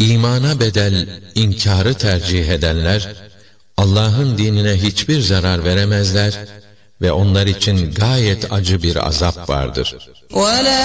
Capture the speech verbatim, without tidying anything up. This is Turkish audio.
İmana bedel inkarı tercih edenler, Allah'ın dinine hiçbir zarar veremezler ve onlar için gayet acı bir azap vardır.